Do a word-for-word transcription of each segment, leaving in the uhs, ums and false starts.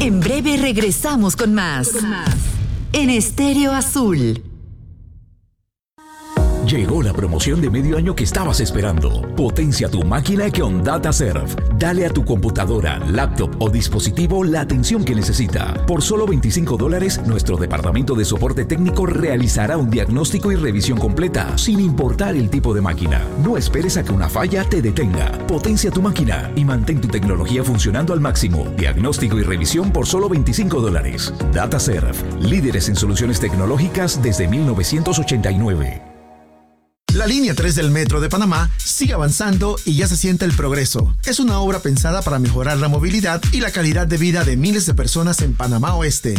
En breve regresamos con más. Con más. En Estéreo Azul. Llegó la promoción de medio año que estabas esperando. Potencia tu máquina con DataServe. Dale a tu computadora, laptop o dispositivo la atención que necesita. Por solo veinticinco dólares, nuestro departamento de soporte técnico realizará un diagnóstico y revisión completa, sin importar el tipo de máquina. No esperes a que una falla te detenga. Potencia tu máquina y mantén tu tecnología funcionando al máximo. Diagnóstico y revisión por solo veinticinco dólares. DataServe, líderes en soluciones tecnológicas desde mil novecientos ochenta y nueve. La línea tres del Metro de Panamá sigue avanzando y ya se siente el progreso. Es una obra pensada para mejorar la movilidad y la calidad de vida de miles de personas en Panamá Oeste.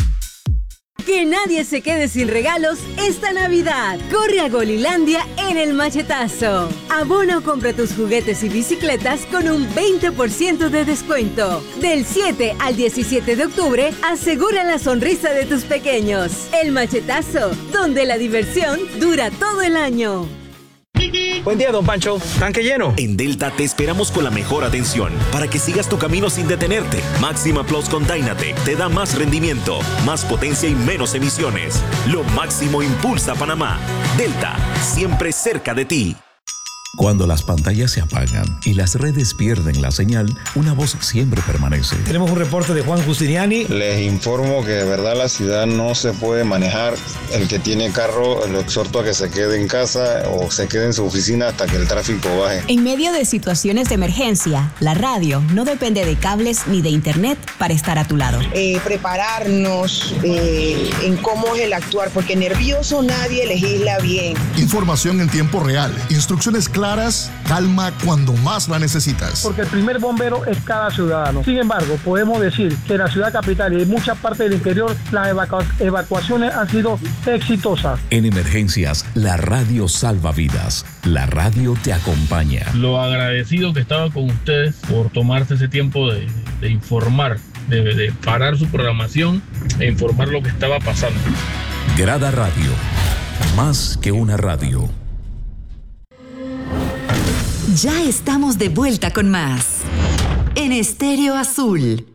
Que nadie se quede sin regalos esta Navidad. Corre a Golilandia en el machetazo. Abona o compra tus juguetes y bicicletas con un veinte por ciento de descuento. Del siete al diecisiete de octubre, asegura la sonrisa de tus pequeños. El machetazo, donde la diversión dura todo el año. Buen día, don Pancho. ¿Tanque lleno? En Delta te esperamos con la mejor atención para que sigas tu camino sin detenerte. Máxima Plus con Dynatec te da más rendimiento, más potencia y menos emisiones. Lo máximo impulsa a Panamá. Delta, siempre cerca de ti. Cuando las pantallas se apagan y las redes pierden la señal, una voz siempre permanece. Tenemos un reporte de Juan Justiniani. Les informo que de verdad la ciudad no se puede manejar. El que tiene carro, lo exhorto a que se quede en casa o se quede en su oficina hasta que el tráfico baje. En medio de situaciones de emergencia, la radio no depende de cables ni de internet para estar a tu lado. Eh, prepararnos eh, en cómo es el actuar, porque nervioso nadie legisla bien. Información en tiempo real, instrucciones claras. Claras, calma cuando más la necesitas. Porque el primer bombero es cada ciudadano. Sin embargo, podemos decir que en la ciudad capital y en muchas partes del interior las evacu- evacuaciones han sido exitosas. En emergencias, la radio salva vidas. La radio te acompaña. Lo agradecido que estaba con ustedes por tomarse ese tiempo de, de informar, de, de parar su programación e informar lo que estaba pasando. Grada Radio. Más que una radio. Ya estamos de vuelta con más. En Estéreo Azul.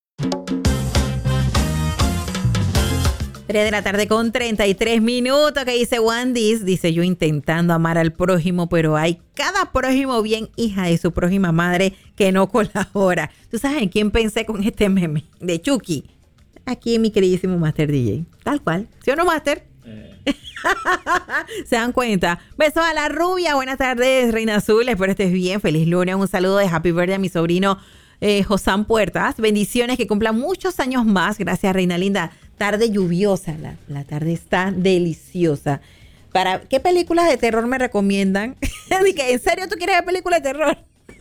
tres de la tarde con treinta y tres minutos. Que dice Wandis, dice yo intentando amar al prójimo, pero hay cada prójimo bien hija de su prójima madre que no colabora. ¿Tú sabes en quién pensé con este meme? De Chucky. Aquí en mi queridísimo Master D J. Tal cual. ¿Sí o no, Master? Eh. ¿Se dan cuenta? Besos a la rubia. Buenas tardes, Reina Azul. Espero estés bien. Feliz lunes. Un saludo de Happy Birthday a mi sobrino eh, Josán Puertas. Bendiciones, que cumplan muchos años más. Gracias, Reina Linda. Tarde lluviosa. La, la tarde está deliciosa. ¿Para qué películas de terror me recomiendan? ¿En serio tú quieres ver películas de terror?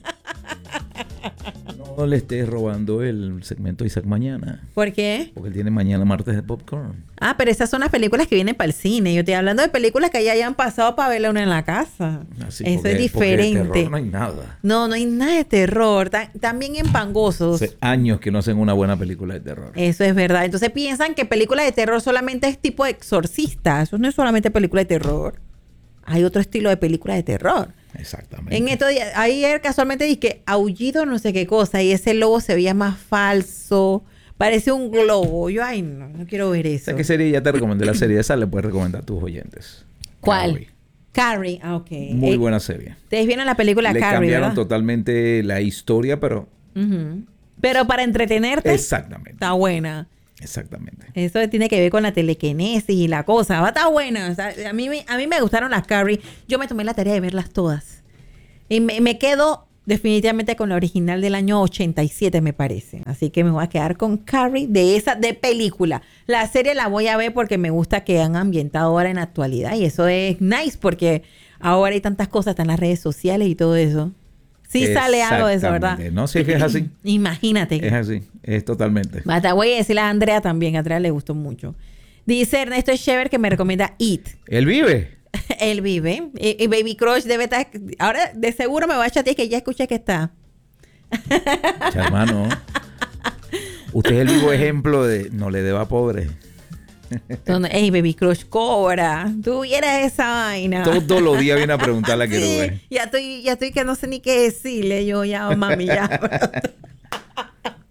No le estés robando el segmento de Isaac mañana. ¿Por qué? Porque él tiene mañana martes de popcorn. Ah, pero esas son las películas que vienen para el cine. Yo estoy hablando de películas que ya hayan pasado para verla una en la casa. Así, Eso porque, es diferente. Porque de terror no hay nada. No, no hay nada de terror. Ta- también en Pangosos. Hace años que no hacen una buena película de terror. Eso es verdad. Entonces piensan que película de terror solamente es tipo exorcista. Eso no es solamente película de terror. Hay otro estilo de película de terror. Exactamente. En estos días, ayer casualmente dije aullido no sé qué cosa y ese lobo se veía más falso. Parece un globo. Yo, ay, no, no quiero ver eso. ¿Sabes qué serie? Ya te recomendé la serie esa, le puedes recomendar a tus oyentes. ¿Cuál? Carrie. Carrie, ah, ok. Muy eh, buena serie. Ustedes vieron la película le Carrie, cambiaron ¿verdad? totalmente la historia, pero... Uh-huh. Pero para entretenerte. Exactamente. Está buena. Exactamente. Eso tiene que ver con la telequinesis y la cosa. Va a estar buena. O sea, a, mí, a mí me gustaron las Carrie. Yo me tomé la tarea de verlas todas. Y me, me quedo definitivamente con la original del año ochenta y siete, me parece. Así que me voy a quedar con Carrie de esa, de película. La serie la voy a ver porque me gusta que han ambientado ahora en la actualidad. Y eso es nice porque ahora hay tantas cosas, están las redes sociales y todo eso. Sí sale algo de eso, ¿verdad? No, sí es que es así. Imagínate. Es así, es totalmente. Basta, voy a decirle a Andrea también, a Andrea le gustó mucho. Dice Ernesto Echever que me recomienda It. ¿Él vive? Él vive. Y, y Baby Crush debe estar... Ahora de seguro me va a chatear que ya escuché que está. Hermano, usted es el vivo ejemplo de no le deba pobre. Entonces, hey, Baby Crush cobra. Tú vieras esa vaina. Todos los días viene a preguntarle a que sí, lo ve. Ya estoy, ya estoy que no sé ni qué decirle. Yo ya, mami, ya.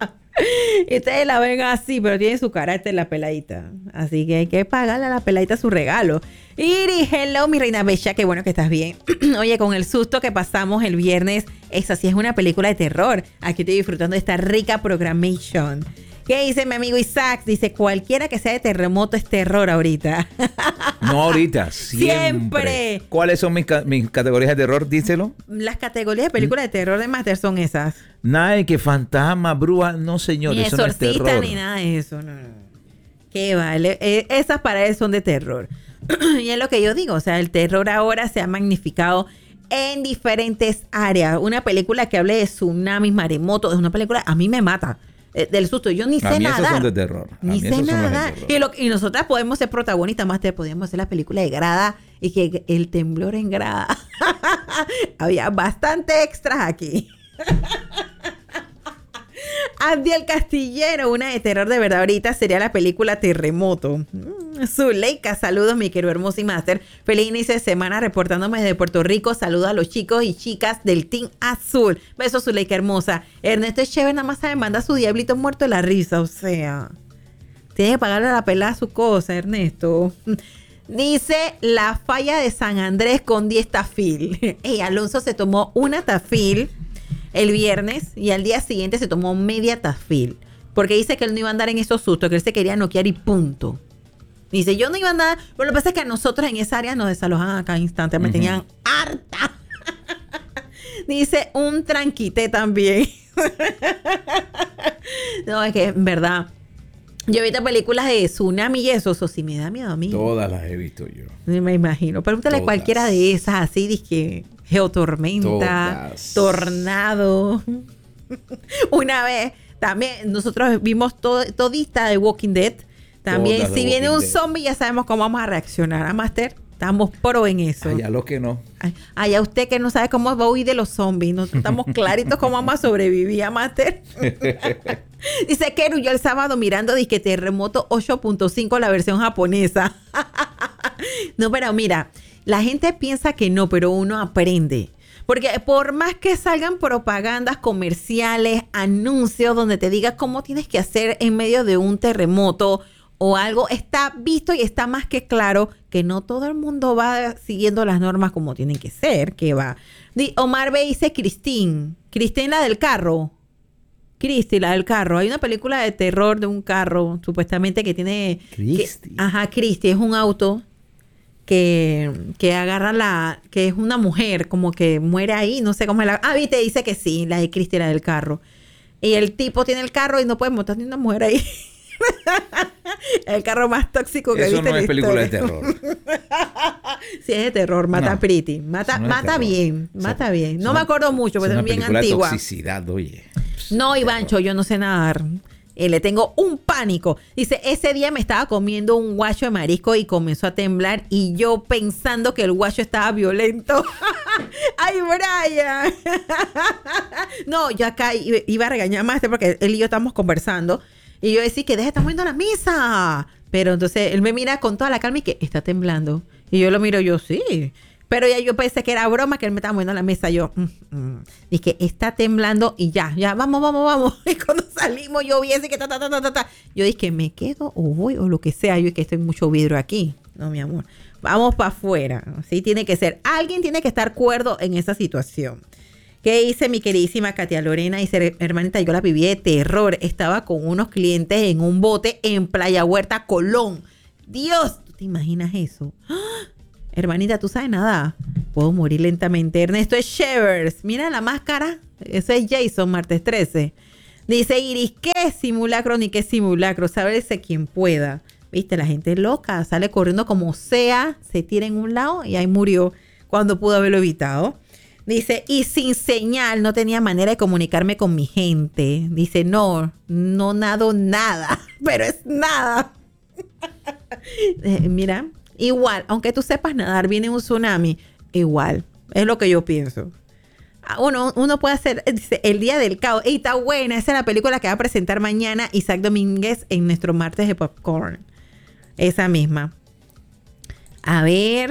Y ustedes la ven así, pero tiene su carácter la peladita. Así que hay que pagarle a la peladita su regalo. Iris, hello, mi reina bella, qué bueno que estás bien. Oye, con el susto que pasamos el viernes, esa sí es una película de terror. Aquí estoy disfrutando de esta rica programation. ¿Qué dice mi amigo Isaac? Dice, cualquiera que sea de terremoto es terror ahorita. No ahorita, siempre. siempre. ¿Cuáles son mis, ca- mis categorías de terror? Díselo. Las categorías de películas de terror de Master son esas. Nada de que fantasma, bruja, no señor, ni eso no es exorcista, terror. ni nada de eso, no, no. ¿Qué vale? Eh, esas para él son de terror. Y es lo que yo digo, o sea, el terror ahora se ha magnificado en diferentes áreas. Una película que hable de tsunamis, maremotos, es una película, a mí me mata. Eh, del susto, yo ni a sé mí nadar. Esos son de terror. A Ni mí sé esos son los de nadar. terror. Y, lo, y nosotras podemos ser protagonistas, más te podíamos hacer la película de Grada y que el temblor en Grada. Había bastante extras aquí. Andy el Castillero, una de terror de verdad ahorita sería la película Terremoto. Mm, Zuleika, saludos mi querido hermoso y máster. Feliz inicio de semana reportándome desde Puerto Rico. Saludos a los chicos y chicas del Team Azul. Besos, Zuleika hermosa. Ernesto Echever nada más sabe manda su diablito muerto de la risa, o sea. Tiene que pagarle a la pelada su cosa, Ernesto. Dice la falla de San Andrés con diez tafil. Ey, Alonso se tomó una tafil el viernes y al día siguiente se tomó media tafil. Porque dice que él no iba a andar en esos sustos, que él se quería noquear y punto. Dice, yo no iba a andar, pero lo que pasa es que a nosotros en esa área nos desalojan a cada instante. Me uh-huh. tenían harta. Dice, un tranquité también. No, es que en verdad, yo he visto películas de tsunami y eso, eso sí me da miedo a mí. Todas las he visto yo. Me imagino. Pregúntale a cualquiera de esas así, dije, geotormenta, Todas. tornado. Una vez, también, nosotros vimos todo, todita de Walking Dead. También, Todas si viene un Dead. zombie, ya sabemos cómo vamos a reaccionar. ¿A Master? Estamos pro en eso. Allá los que no. Allá usted que no sabe cómo va a huir de los zombies. Nosotros estamos claritos cómo vamos a sobrevivir, a Master. Dice Keru, yo el sábado mirando disque Terremoto ocho punto cinco, la versión japonesa. No, pero mira, la gente piensa que no, pero uno aprende. Porque por más que salgan propagandas comerciales, anuncios donde te diga cómo tienes que hacer en medio de un terremoto o algo, está visto y está más que claro que no todo el mundo va siguiendo las normas como tienen que ser, que va. Omar B dice Christine, Christine la del carro. Cristi, la del carro. Hay una película de terror de un carro, supuestamente que tiene... Cristi. Que, ajá, Cristi, es un auto que, que agarra la... que es una mujer, como que muere ahí, no sé cómo es la... Ah, viste, dice que sí, la de Cristi, la del carro. Y el tipo tiene el carro y no puede montar ni una mujer ahí. El carro más tóxico que Eso viste no es en la película historia. de terror. Sí, es de terror, mata No, pretty. Mata, no es mata terror. bien, O sea, mata bien. No es me una- acuerdo mucho, Es pero una es bien película de antigua. toxicidad, oye. No, Ivancho, yo no sé nadar. Eh, le tengo un pánico. Dice, ese día me estaba comiendo un guacho de marisco y comenzó a temblar y yo pensando que el guacho estaba violento. ¡Ay, Brian! No, yo acá iba iba a regañar más porque él y yo estábamos conversando y yo decía que deja, estamos viendo la misa. Pero entonces él me mira con toda la calma y que está temblando. Y yo lo miro, yo sí. Pero ya yo pensé que era broma, que él me estaba moviendo la mesa. Yo, mm, mm. Dije, está temblando y ya, ya, vamos, vamos, vamos. Y cuando salimos, yo vi ese que ta, ta, ta, ta, ta, ta. Yo dije, ¿me quedo o voy o lo que sea? Yo es que estoy mucho vidrio aquí. No, mi amor. Vamos para afuera. Así tiene que ser. Alguien tiene que estar cuerdo en esa situación. ¿Qué dice mi queridísima Katia Lorena? Dice, hermanita, yo la viví de terror. Estaba con unos clientes en un bote en Playa Huerta, Colón. Dios, ¿tú te imaginas eso? ¡Ah! Hermanita, ¿tú sabes nada? Puedo morir lentamente. Ernesto es Shevers. Mira la máscara. Eso es Jason, martes trece. Dice Iris, ¿qué simulacro ni qué simulacro? Sábese quien pueda. Viste, la gente es loca. Sale corriendo como sea, se tira en un lado y ahí murió cuando pudo haberlo evitado. Dice, y sin señal, no tenía manera de comunicarme con mi gente. Dice, no, no nado nada, pero es nada. eh, mira, igual, aunque tú sepas nadar, viene un tsunami, igual, es lo que yo pienso. Uno, uno puede hacer, dice, el día del caos. Y está buena, esa es la película que va a presentar mañana Isaac Domínguez en nuestro martes de popcorn. Esa misma. A ver...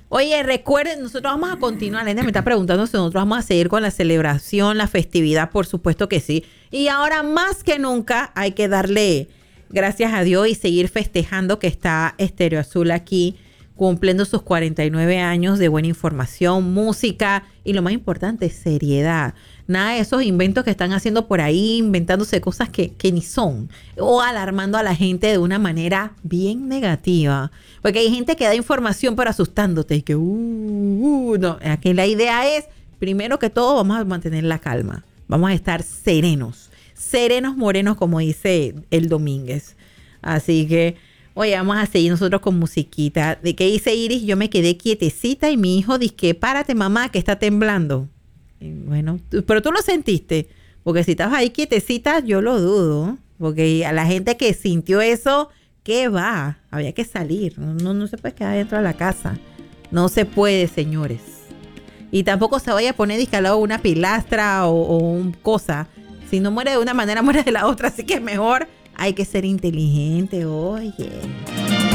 Oye, recuerden, nosotros vamos a continuar. La gente me está preguntando si nosotros vamos a seguir con la celebración, la festividad, por supuesto que sí. Y ahora más que nunca hay que darle gracias a Dios y seguir festejando que está Estéreo Azul aquí, cumpliendo sus cuarenta y nueve años de buena información, música y lo más importante, seriedad. Nada de esos inventos que están haciendo por ahí, inventándose cosas que, que ni son, o alarmando a la gente de una manera bien negativa. Porque hay gente que da información pero asustándote y que, uh, uh, no, aquí la idea es, primero que todo, vamos a mantener la calma. Vamos a estar serenos, serenos morenos, como dice el Domínguez. Así que, oye, vamos a seguir nosotros con musiquita. ¿De qué dice Iris? Yo me quedé quietecita y mi hijo dice, párate mamá, que está temblando. Y bueno, tú, pero tú lo sentiste, porque si estabas ahí quietecita, yo lo dudo, porque a la gente que sintió eso, ¿qué va? Había que salir, no, no se puede quedar dentro de la casa, no se puede, señores. Y tampoco se vaya a poner discalado una pilastra o, o un cosa, si no muere de una manera, muere de la otra, así que mejor hay que ser inteligente, oye.